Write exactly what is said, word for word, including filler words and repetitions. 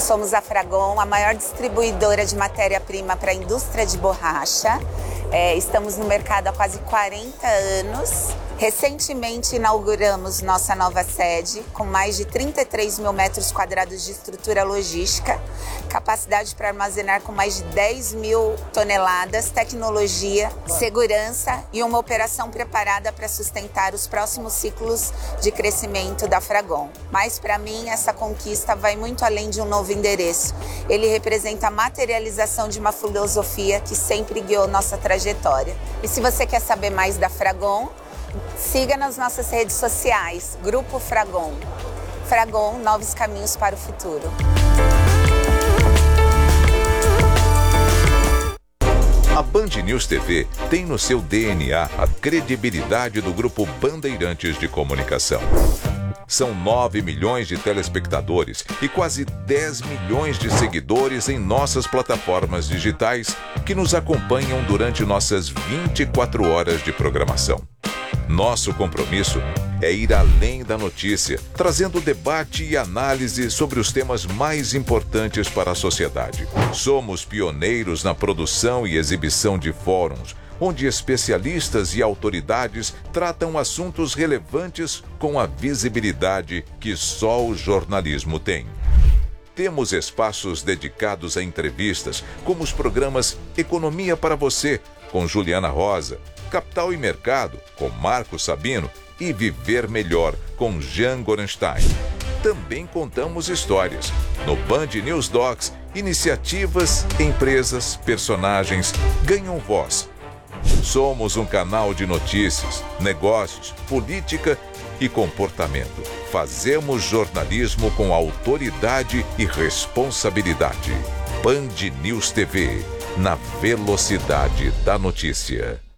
Nós somos a Fragon, a maior distribuidora de matéria-prima para a indústria de borracha. É, estamos no mercado há quase quarenta anos. Recentemente inauguramos nossa nova sede, com mais de trinta e três mil metros quadrados de estrutura logística, capacidade para armazenar com mais de dez mil toneladas, tecnologia, segurança e uma operação preparada para sustentar os próximos ciclos de crescimento da Fragon. Mas para mim essa conquista vai muito além de um novo endereço. Ele representa a materialização de uma filosofia que sempre guiou nossa trajetória. E se você quer saber mais da Fragon, siga nas nossas redes sociais, Grupo Fragon. Fragon, novos caminhos para o futuro. A Band News T V tem no seu D N A a credibilidade do Grupo Bandeirantes de Comunicação. São nove milhões de telespectadores e quase dez milhões de seguidores em nossas plataformas digitais que nos acompanham durante nossas vinte e quatro horas de programação. Nosso compromisso é ir além da notícia, trazendo debate e análise sobre os temas mais importantes para a sociedade. Somos pioneiros na produção e exibição de fóruns, onde especialistas e autoridades tratam assuntos relevantes com a visibilidade que só o jornalismo tem. Temos espaços dedicados a entrevistas, como os programas Economia para Você, com Juliana Rosa, Capital e Mercado, com Marco Sabino, e Viver Melhor, com Jean Gorenstein. Também contamos histórias. No Band News Docs, iniciativas, empresas, personagens ganham voz. Somos um canal de notícias, negócios, política e comportamento. Fazemos jornalismo com autoridade e responsabilidade. Band News T V, na velocidade da notícia.